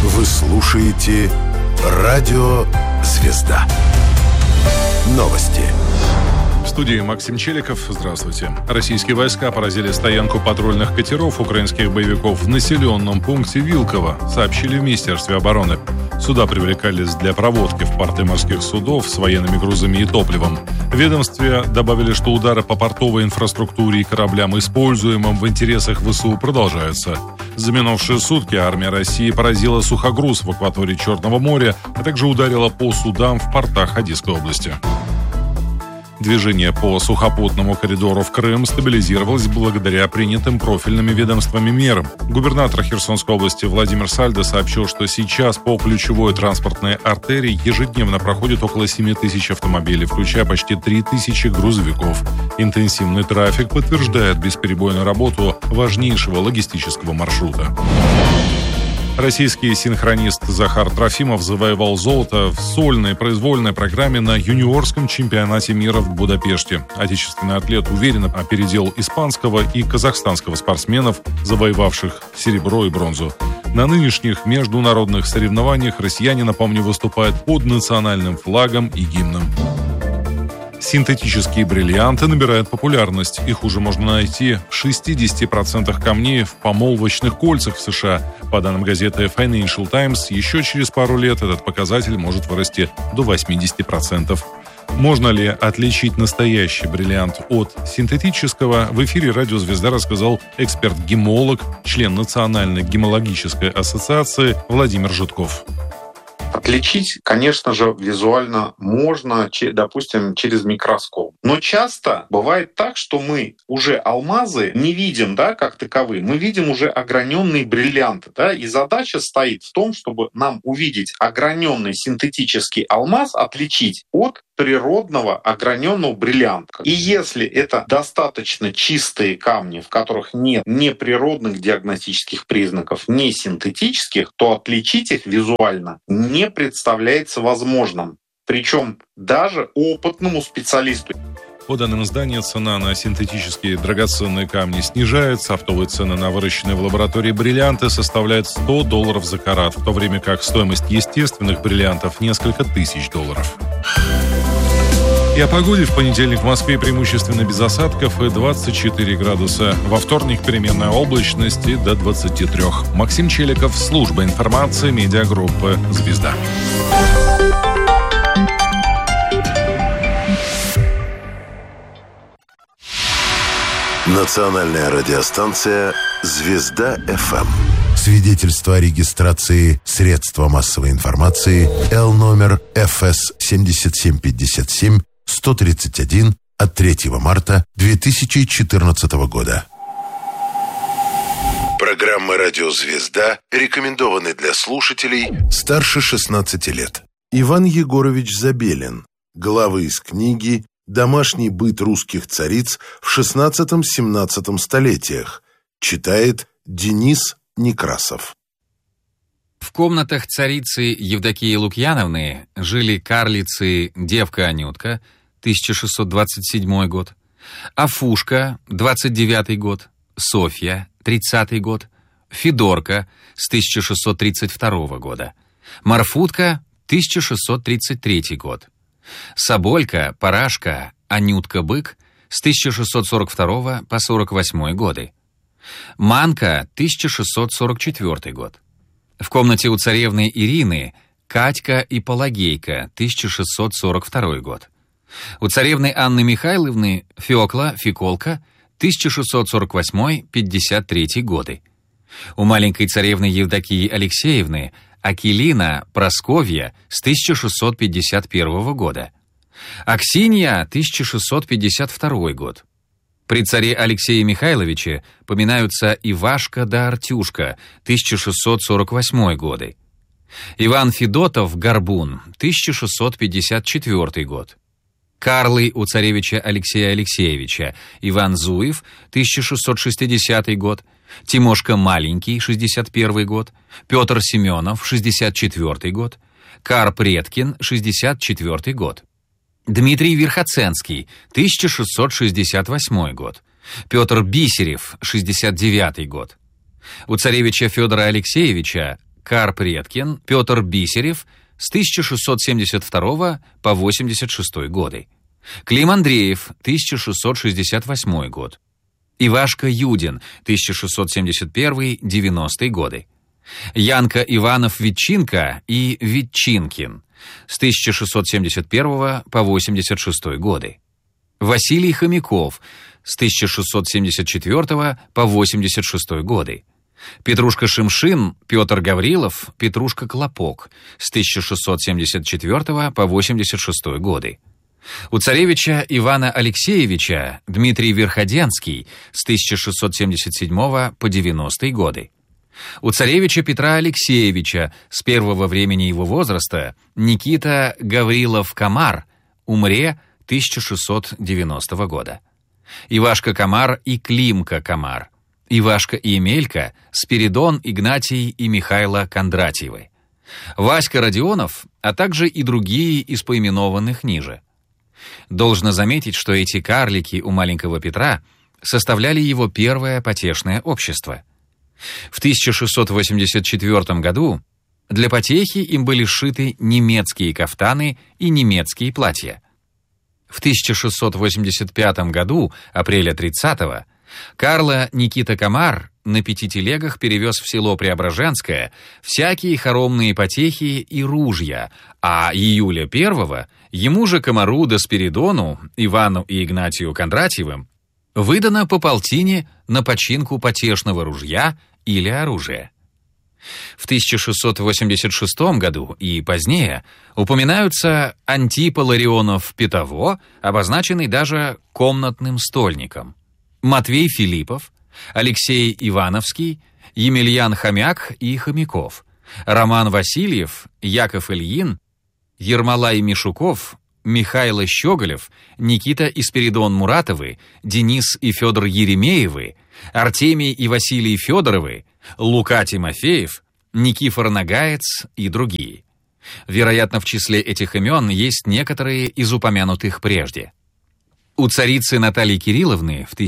Вы слушаете «Радио Звезда». Новости. В студии Максим Челиков. Здравствуйте. Российские войска поразили стоянку патрульных катеров украинских боевиков в населенном пункте Вилково, сообщили в Министерстве обороны. Суда привлекались для проводки в порты морских судов с военными грузами и топливом. В ведомстве добавили, что удары по портовой инфраструктуре и кораблям, используемым в интересах ВСУ, продолжаются. За минувшие сутки армия России поразила сухогруз в акватории Черного моря, а также ударила по судам в портах Одесской области. Движение по сухопутному коридору в Крым стабилизировалось благодаря принятым профильными ведомствами мерам. Губернатор Херсонской области Владимир Сальдо сообщил, что сейчас по ключевой транспортной артерии ежедневно проходит около 7 тысяч автомобилей, включая почти 3 тысячи грузовиков. Интенсивный трафик подтверждает бесперебойную работу важнейшего логистического маршрута. Российский синхронист Захар Трофимов завоевал золото в сольной произвольной программе на юниорском чемпионате мира в Будапеште. Отечественный атлет уверенно опередил испанского и казахстанского спортсменов, завоевавших серебро и бронзу. На нынешних международных соревнованиях россияне, напомню, выступают под национальным флагом и гимном. Синтетические бриллианты набирают популярность. Их уже можно найти в 60% камней в помолвочных кольцах в США. По данным газеты Financial Times, еще через пару лет этот показатель может вырасти до 80%. Можно ли отличить настоящий бриллиант от синтетического? В эфире «Радио Звезда» рассказал эксперт-гемолог, член Национальной гемологической ассоциации Владимир Житков. Отличить, конечно же, визуально можно, допустим, через микроскоп. Но часто бывает так, что мы уже алмазы не видим, как таковые. Мы видим уже ограненные бриллианты. И задача стоит в том, чтобы нам увидеть ограненный синтетический алмаз, отличить от природного ограненного бриллианта. И если это достаточно чистые камни, в которых нет ни природных диагностических признаков, ни синтетических, то отличить их визуально не представляется возможным. Причем даже опытному специалисту. По данным издания, цена на синтетические драгоценные камни снижается. Оптовые цены на выращенные в лаборатории бриллианты составляют $100 за карат, в то время как стоимость естественных бриллиантов несколько тысяч долларов. И о погоде. В понедельник в Москве преимущественно без осадков и 24 градуса. Во вторник переменная облачность и до 23. Максим Челиков, служба информации, медиагруппы «Звезда». Национальная радиостанция «Звезда-ФМ». Свидетельство о регистрации средства массовой информации Л номер ФС 7757 131 от 3 марта 2014 года. Программа «Радио Звезда» рекомендованы для слушателей старше 16 лет. Иван Егорович Забелин. Главы из книги «Домашний быт русских цариц в XVI-XVII столетиях». Читает Денис Некрасов. В комнатах царицы Евдокии Лукьяновны жили карлицы Девка Анютка, 1627 год, Афушка, 29 год, Софья, 30 год, Федорка с 1632 года, Марфутка, 1633 год, Соболька, Парашка, Анютка-бык с 1642 по 48 годы, Манка, 1644 год. В комнате у царевны Ирины Катька и Пелагейка, 1642 год. У царевны Анны Михайловны Фёкла, Фиколка, 1648-53 годы. У маленькой царевны Евдокии Алексеевны Акилина Просковья с 1651 года. Аксинья, 1652 год. При царе Алексее Михайловиче поминаются Ивашка да Артюшка, 1648 годы. Иван Федотов Горбун, 1654 год. Карлы у царевича Алексея Алексеевича Иван Зуев, 1660 год. Тимошка Маленький, 61 год. Петр Семенов, 64 год. Карп Редкин, 64 год. Дмитрий Верхоценский, 1668 год. Петр Бисерев, 69 год. У царевича Федора Алексеевича Карп Редкин, Петр Бисерев с 1672 по 86 годы, Клим Андреев, 1668 год, Ивашка Юдин, 1671-90 годы, Янка Иванов-Ветчинка и Ветчинкин с 1671 по 86 годы, Василий Хомяков с 1674 по 86 годы, Петрушка Шимшин, Петр Гаврилов, Петрушка Клопок с 1674 по 86 годы, у царевича Ивана Алексеевича Дмитрий Верходенский с 1677 по 90 годы, у царевича Петра Алексеевича с первого времени его возраста Никита Гаврилов-Комар, умре 1690 года, Ивашка Комар и Климка Комар, Ивашка и Емелька, Спиридон, Игнатий и Михайло Кондратьевы, Васька Родионов, а также и другие из поименованных ниже. Должно заметить, что эти карлики у маленького Петра составляли его первое потешное общество. В 1684 году для потехи им были сшиты немецкие кафтаны и немецкие платья. В 1685 году, апреля 30-го, Карло Никита Комар на 5 телегах перевез в село Преображенское всякие хоромные потехи и ружья, а июля 1-го ему же Комару да Спиридону, Ивану и Игнатию Кондратьевым выдано по полтине на починку потешного ружья или оружия. В 1686 году и позднее упоминаются Антипа Ларионов Питово, обозначенный даже комнатным стольником, Матвей Филиппов, Алексей Ивановский, Емельян Хомяк и Хомяков, Роман Васильев, Яков Ильин, Ермолай Мишуков, Михайло Щеголев, Никита и Спиридон Муратовы, Денис и Федор Еремеевы, Артемий и Василий Федоровы, Лука Тимофеев, Никифор Нагаец и другие. Вероятно, в числе этих имен есть некоторые из упомянутых прежде. У царицы Натальи Кирилловны в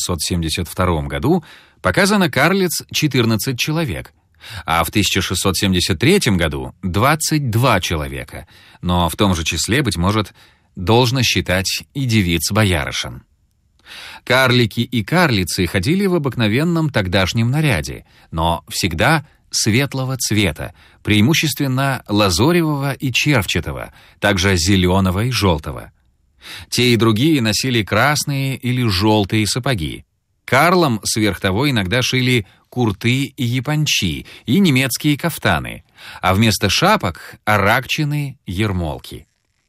1672 году показано карлиц 14 человек, а в 1673 году 22 человека, но в том же числе, быть может, должно считать и девиц-боярышен. Карлики и карлицы ходили в обыкновенном тогдашнем наряде, но всегда светлого цвета, преимущественно лазоревого и червчатого, также зеленого и желтого. Те и другие носили красные или желтые сапоги. Карлам сверх того иногда шили курты и япончи и немецкие кафтаны, а вместо шапок — аракчины, ермолки.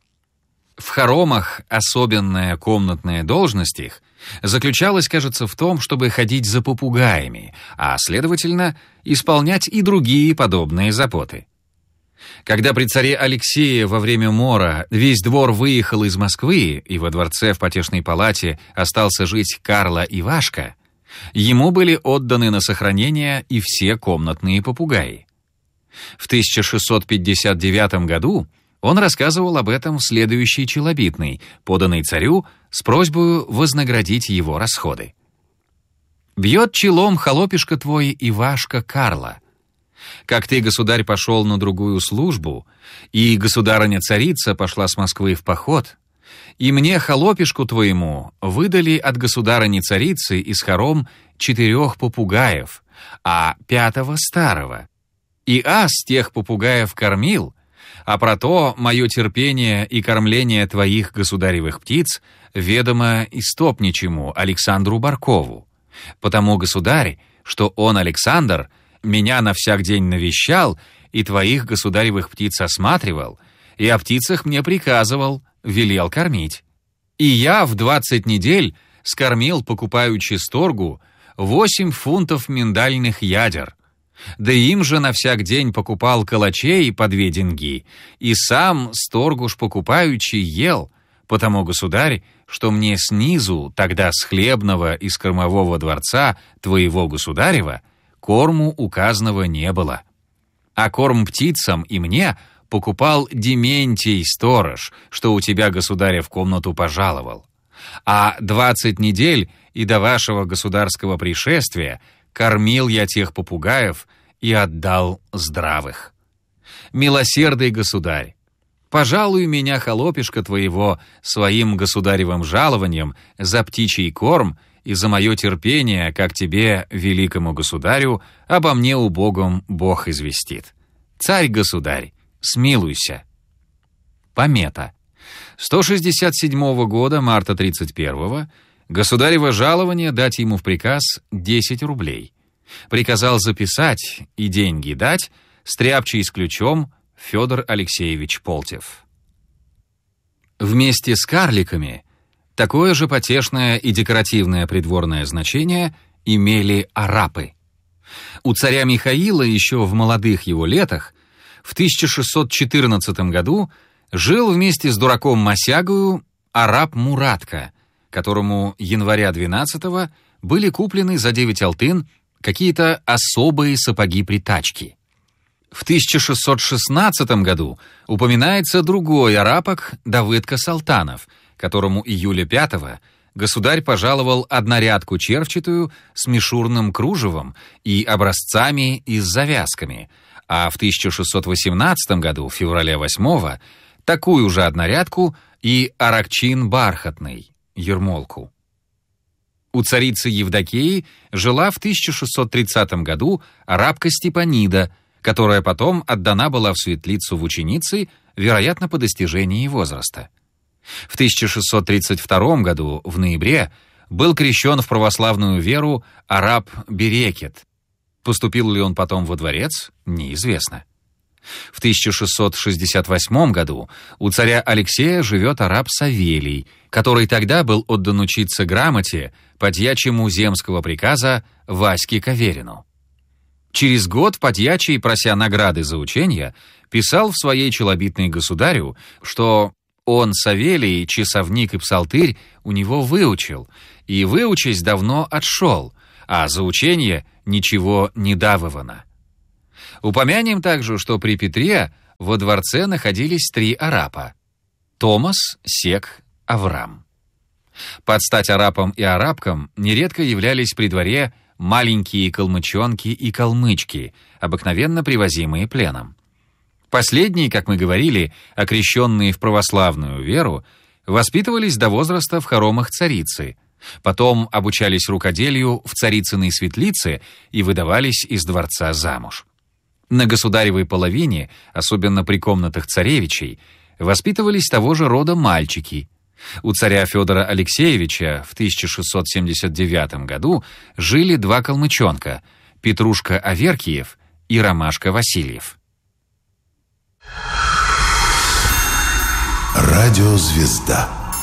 В хоромах особенная комнатная должность их заключалась, кажется, в том, чтобы ходить за попугаями, а, следовательно, исполнять и другие подобные заботы. Когда при царе Алексее во время мора весь двор выехал из Москвы, и во дворце в потешной палате остался жить Карло Ивашка, ему были отданы на сохранение и все комнатные попугаи. В 1659 году он рассказывал об этом в следующей челобитной, поданной царю с просьбой вознаградить его расходы. «Бьет челом холопишка твой Ивашка Карло. Как ты, государь, пошел на другую службу, и государыня-царица пошла с Москвы в поход, и мне, холопишку твоему, выдали от государыни-царицы из хором 4 попугаев, а 5 старого. И ас тех попугаев кормил, а про то мое терпение и кормление твоих государевых птиц ведомо истопничему Александру Баркову. Потому, государь, что он, Александр, меня на всяк день навещал и твоих государевых птиц осматривал, и о птицах мне приказывал, велел кормить. И я в 20 недель скормил покупаючи сторгу 8 фунтов миндальных ядер. Да им же на всяк день покупал калачей по 2 деньги, и сам сторгуш покупаючи ел, потому, государь, что мне снизу, тогда с хлебного и с кормового дворца твоего государева, корму указанного не было. А корм птицам и мне покупал Дементий сторож, что у тебя, государя, в комнату пожаловал. А 20 недель и до вашего государского пришествия кормил я тех попугаев и отдал здравых. Милосердный государь, пожалуй меня, холопишка твоего, своим государевым жалованием за птичий корм и за мое терпение, как тебе, великому государю, обо мне убогом Бог известит. Царь-государь, смилуйся. Помета. 167 года, марта 31-го, государево жалование дать ему в приказ 10 рублей. Приказал записать и деньги дать стряпчий с ключом Федор Алексеевич Полтев. Вместе с карликами такое же потешное и декоративное придворное значение имели арапы. У царя Михаила еще в молодых его летах в 1614 году жил вместе с дураком Мосягою араб Муратка, которому января 12-го были куплены за 9 алтын какие-то особые сапоги-притачки. В 1616 году упоминается другой арапок Давыдка Салтанов, которому июля 5-го государь пожаловал однорядку червчатую с мишурным кружевом и образцами и с завязками, а в 1618 году, февраля 8-го, такую же однорядку и аракчин бархатный, ермолку. У царицы Евдокии жила в 1630 году арабка Степанида, которая потом отдана была в светлицу в ученицы, вероятно, по достижении возраста. В 1632 году, в ноябре, был крещен в православную веру араб Берекет. Поступил ли он потом во дворец, неизвестно. В 1668 году у царя Алексея живет араб Савелий, который тогда был отдан учиться грамоте подьячему земского приказа Ваське Каверину. Через год подьячий, прося награды за ученья, писал в своей челобитной государю, что он, Савелий, часовник и псалтырь, у него выучил, и, выучись, давно отшел, а за ученье ничего не давывано. Упомянем также, что при Петре во дворце находились 3 арапа — Томас, Сек, Аврам. Под стать арапам и арабкам нередко являлись при дворе маленькие калмычонки и калмычки, обыкновенно привозимые пленом. Последние, как мы говорили, окрещенные в православную веру, воспитывались до возраста в хоромах царицы, потом обучались рукоделию в царицыной светлице и выдавались из дворца замуж. На государевой половине, особенно при комнатах царевичей, воспитывались того же рода мальчики. У царя Федора Алексеевича в 1679 году жили 2 калмычонка — Петрушка Аверкиев и Ромашка Васильев. Радиозвезда.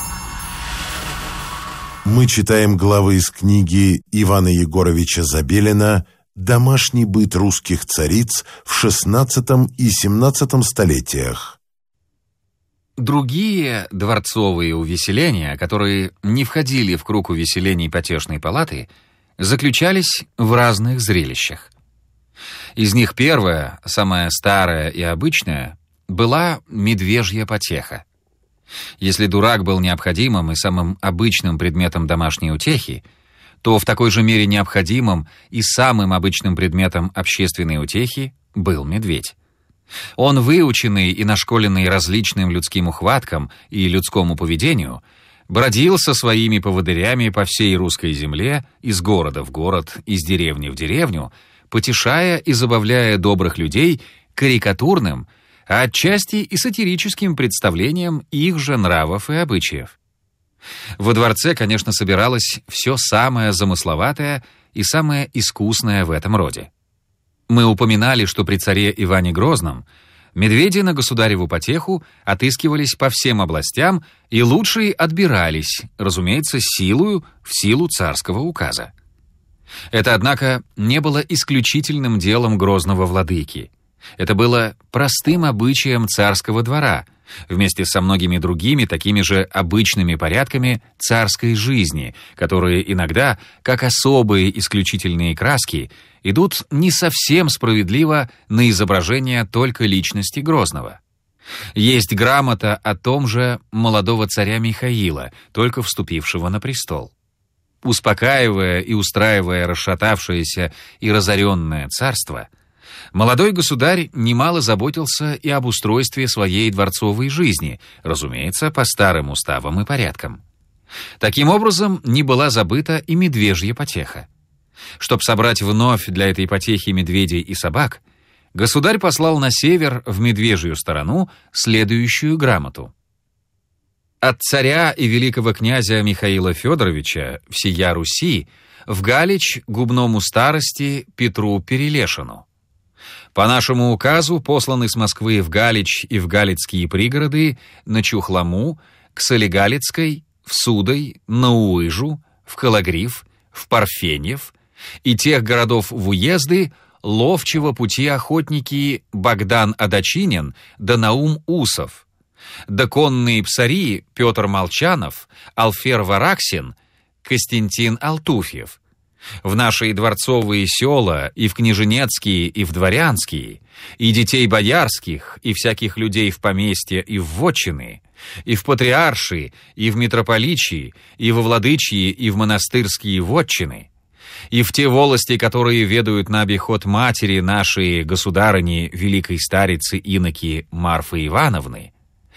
Мы читаем главы из книги Ивана Егоровича Забелина «Домашний быт русских цариц в XVI и XVII столетиях». Другие дворцовые увеселения, которые не входили в круг увеселений потешной палаты, заключались в разных зрелищах. Из них первая, самая старая и обычная, была медвежья потеха. Если дурак был необходимым и самым обычным предметом домашней утехи, то в такой же мере необходимым и самым обычным предметом общественной утехи был медведь. Он, выученный и нашколенный различным людским ухваткам и людскому поведению, бродил со своими поводырями по всей русской земле, из города в город, из деревни в деревню, потешая и забавляя добрых людей карикатурным, а отчасти и сатирическим представлением их же нравов и обычаев. Во дворце, конечно, собиралось все самое замысловатое и самое искусное в этом роде. Мы упоминали, что при царе Иване Грозном медведи на государеву потеху отыскивались по всем областям, и лучшие отбирались, разумеется, в силу царского указа. Это, однако, не было исключительным делом грозного владыки. Это было простым обычаем царского двора, вместе со многими другими такими же обычными порядками царской жизни, которые иногда, как особые исключительные краски, идут не совсем справедливо на изображение только личности Грозного. Есть грамота о том же молодого царя Михаила, только вступившего на престол. Успокаивая и устраивая расшатавшееся и разоренное царство, Молодой государь немало заботился и об устройстве своей дворцовой жизни, разумеется, по старым уставам и порядкам. Таким образом, не была забыта и медвежья потеха. Чтоб собрать вновь для этой потехи медведей и собак, государь послал на север, в медвежью сторону, следующую грамоту. От царя и великого князя Михаила Федоровича всея Руси в Галич губному старости Петру Перелешину. По нашему указу посланы с Москвы в Галич и в галицкие пригороды на Чухлому, к Солигалицкой, в Судай, на Уыжу, в Кологрив, в Парфеньев и тех городов в уезды ловчего пути охотники Богдан Адочинин да Наум Усов, да конные псари Петр Молчанов, Алфер Вараксин, Костянтин Алтуфьев. В наши дворцовые села, и в княженецкие, и в дворянские, и детей боярских, и всяких людей в поместье, и в вотчины, и в патриарши, и в митрополичьи, и во владычьи, и в монастырские вотчины, и в те волости, которые ведают на обиход матери нашей государыни, великой старицы иноки Марфы Ивановны,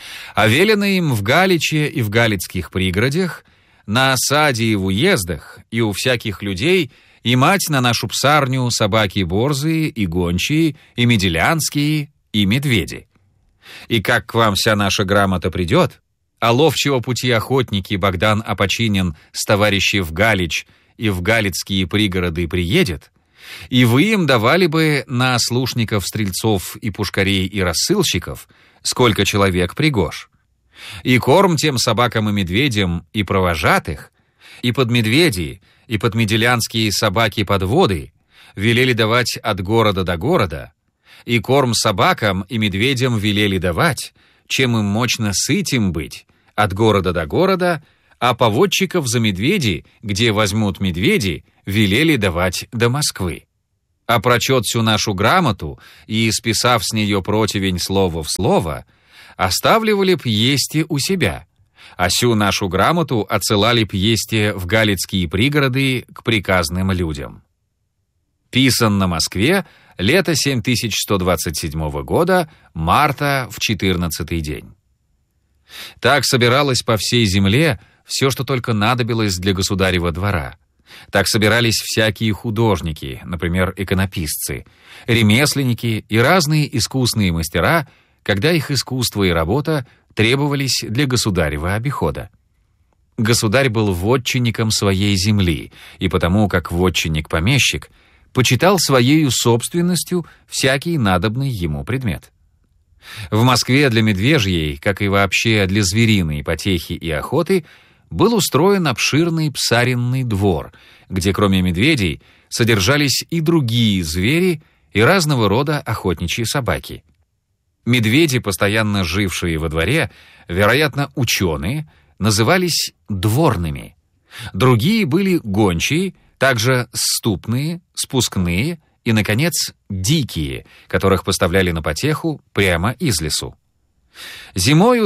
а велено им в Галиче и в галицких пригородях, на осаде и в уездах, и у всяких людей, и мать на нашу псарню собаки борзые, и гончие, и меделянские, и медведи. И как к вам вся наша грамота придет, а ловчего пути охотники Богдан Апочинин с товарищей в Галич и в галицкие пригороды приедет, и вы им давали бы на слушников, стрельцов и пушкарей и рассылщиков, сколько человек пригож. И корм тем собакам и медведям, и провожатых, и под медведи, и под меделянские собаки-подводы велели давать от города до города, и корм собакам и медведям велели давать, чем им мощно сытим быть, от города до города, а поводчиков за медведи, где возьмут медведи, велели давать до Москвы. А прочет всю нашу грамоту и, списав с нее противень слово в слово, оставливали пьесте у себя, а сю нашу грамоту отсылали пьесте в галицкие пригороды к приказным людям. Писан на Москве, лето 7127 года, марта в 14-й день. Так собиралось по всей земле все, что только надобилось для государева двора. Так собирались всякие художники, например, иконописцы, ремесленники и разные искусные мастера, когда их искусство и работа требовались для государева обихода. Государь был вотчинником своей земли, и потому, как вотчинник-помещик, почитал своею собственностью всякий надобный ему предмет. В Москве для медвежьей, как и вообще для звериной потехи и охоты, был устроен обширный псаренный двор, где кроме медведей содержались и другие звери и разного рода охотничьи собаки. Медведи, постоянно жившие во дворе, вероятно, ученые, назывались дворными. Другие были гончие, также ступные, спускные и, наконец, дикие, которых поставляли на потеху прямо из лесу. Зимою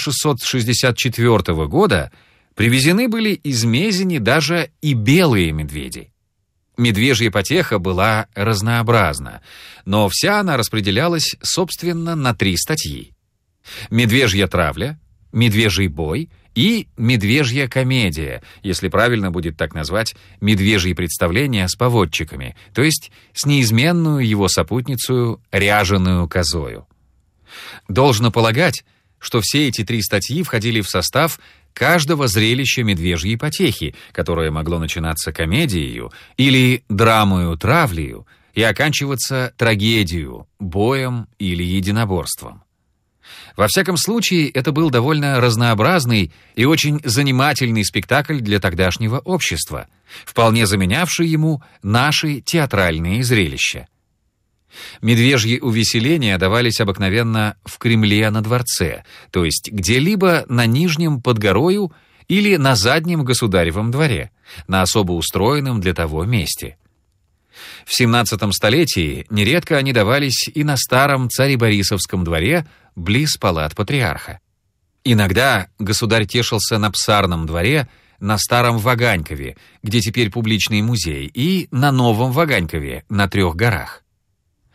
1664 года привезены были из Мезени даже и белые медведи. Медвежья потеха была разнообразна, но вся она распределялась, собственно, на 3 статьи. Медвежья травля, медвежий бой и медвежья комедия, если правильно будет так назвать, медвежьи представления с поводчиками, то есть с неизменную его сопутницею ряженую козою. Должно полагать, что все эти 3 статьи входили в состав каждого зрелища медвежьей потехи, которое могло начинаться комедией или драмою травлею и оканчиваться трагедией, боем или единоборством. Во всяком случае, это был довольно разнообразный и очень занимательный спектакль для тогдашнего общества, вполне заменявший ему наши театральные зрелища. Медвежьи увеселения давались обыкновенно в Кремле на дворце, то есть где-либо на Нижнем под горою или на заднем государевом дворе, на особо устроенном для того месте. В 17 столетии нередко они давались и на старом цареборисовском дворе близ палат патриарха. Иногда государь тешился на Псарном дворе на Старом Ваганькове, где теперь публичный музей, и на Новом Ваганькове на 3 горах.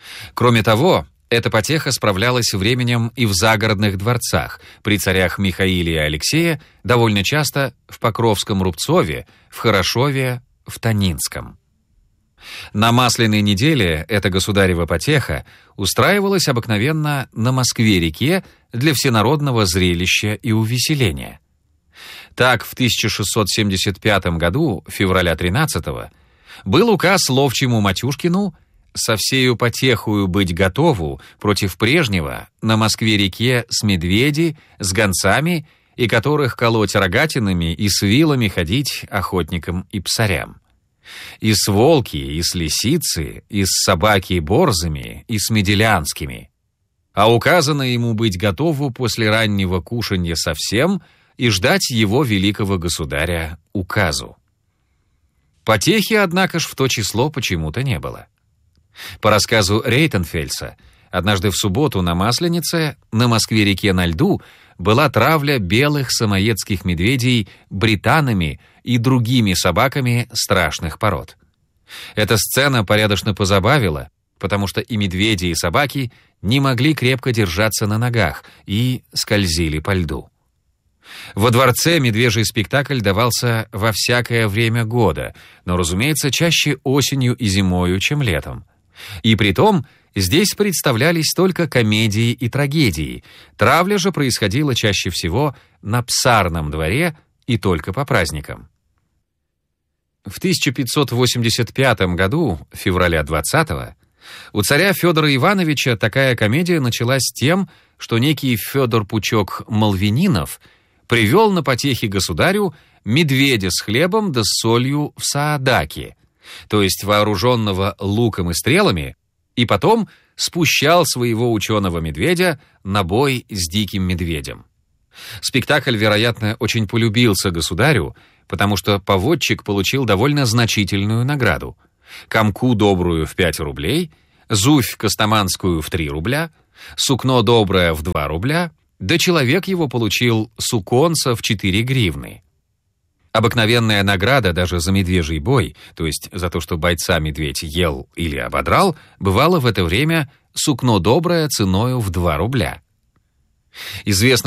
Кроме того, эта потеха справлялась временем и в загородных дворцах, при царях Михаиле и Алексее, довольно часто в Покровском Рубцове, в Хорошове, в Танинском. На Масляной неделе эта государева потеха устраивалась обыкновенно на Москве-реке для всенародного зрелища и увеселения. Так, в 1675 году, февраля 13-го, был указ ловчему Матюшкину со всею потехою быть готову против прежнего на Москве-реке с медведи, с гонцами, и которых колоть рогатинами и с вилами ходить охотникам и псарям. И с волки, и с лисицы, и с собаки борзыми, и с меделянскими. А указано ему быть готову после раннего кушанья совсем и ждать его великого государя указу. Потехи, однако ж, в то число почему-то не было. По рассказу Рейтенфельса, однажды в субботу на Масленице на Москве-реке на льду была травля белых самоедских медведей британами и другими собаками страшных пород. Эта сцена порядочно позабавила, потому что и медведи, и собаки не могли крепко держаться на ногах и скользили по льду. Во дворце медвежий спектакль давался во всякое время года, но, разумеется, чаще осенью и зимою, чем летом. И притом здесь представлялись только комедии и трагедии. Травля же происходила чаще всего на Псарном дворе и только по праздникам. В 1585 году, февраля 20-го, у царя Федора Ивановича такая комедия началась тем, что некий Федор Пучок Малвининов привел на потехи государю медведя с хлебом да с солью в Саадаке, то есть вооруженного луком и стрелами, и потом спущал своего ученого медведя на бой с диким медведем. Спектакль, вероятно, очень полюбился государю, потому что поводчик получил довольно значительную награду: камку добрую в 5 рублей, зуфь костоманскую в 3 рубля, сукно доброе в 2 рубля, да человек его получил суконца в 4 гривны. Обыкновенная награда даже за медвежий бой, то есть за то, что бойца медведь ел или ободрал, бывало в это время сукно доброе ценою в 2 рубля. Известно,